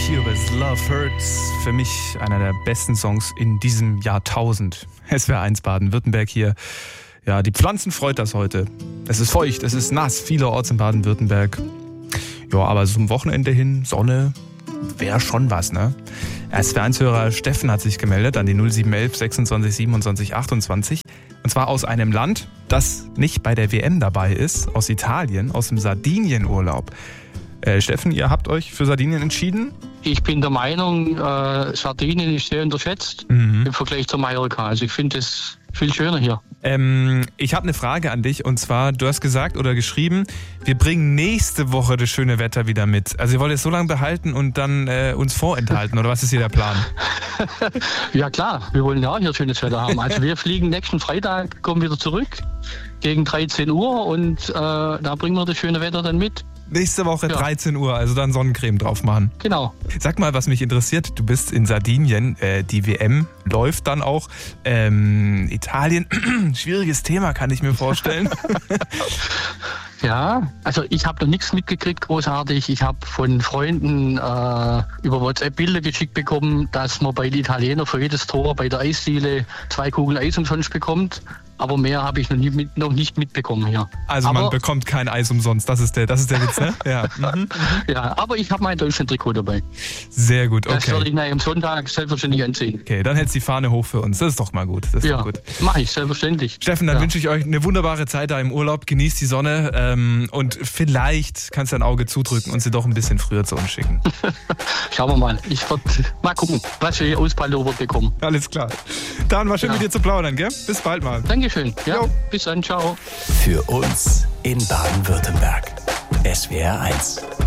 Cubas, Love Hurts. Für mich einer der besten Songs in diesem Jahrtausend. SWR 1 Baden-Württemberg hier. Ja, die Pflanzen freut das heute. Es ist feucht, es ist nass, vielerorts in Baden-Württemberg. Ja, aber so zum Wochenende hin, Sonne, wäre schon was, ne? SWR 1-Hörer Steffen hat sich gemeldet an die 0711 26 27 28. Und zwar aus einem Land, das nicht bei der WM dabei ist, aus Italien, aus dem Sardinienurlaub. Steffen, ihr habt euch für Sardinien entschieden? Ich bin der Meinung, Sardinien ist sehr unterschätzt im Vergleich zu Mallorca. Also ich finde es viel schöner hier. Ich habe eine Frage an dich und zwar, du hast gesagt oder geschrieben, wir bringen nächste Woche das schöne Wetter wieder mit. Also ihr wollt es so lange behalten und dann uns vorenthalten oder was ist hier der Plan? Ja klar, wir wollen ja auch hier schönes Wetter haben. Also wir fliegen nächsten Freitag, kommen wieder zurück gegen 13 Uhr und da bringen wir das schöne Wetter dann mit. Nächste Woche 13 Uhr, also dann Sonnencreme drauf machen. Genau. Sag mal, was mich interessiert, du bist in Sardinien, die WM läuft dann auch. Italien, schwieriges Thema, kann ich mir vorstellen. Ja, also ich habe noch nichts mitgekriegt, großartig. Ich habe von Freunden über WhatsApp Bilder geschickt bekommen, dass man bei den Italienern für jedes Tor bei der Eisdiele 2 Kugeln Eis umsonst bekommt. Aber mehr habe ich noch nicht mitbekommen hier. Also man bekommt kein Eis umsonst, das ist der Witz, ne? Ja, ja, aber ich habe mein Deutschland-Trikot dabei. Sehr gut, okay. Das werde ich am Sonntag selbstverständlich anziehen. Okay, dann hältst die Fahne hoch für uns. Das ist doch mal gut. Das ist doch gut. Mache ich, selbstverständlich. Steffen, dann wünsche ich euch eine wunderbare Zeit da im Urlaub. Genießt die Sonne und vielleicht kannst du ein Auge zudrücken und sie doch ein bisschen früher zu uns schicken. Schauen wir mal. Ich werde mal gucken, was wir hier aus Pallover bekommen. Alles klar. Dann war schön mit dir zu plaudern, gell? Bis bald mal. Dankeschön. Ja, bis dann. Ciao. Für uns in Baden-Württemberg. SWR 1.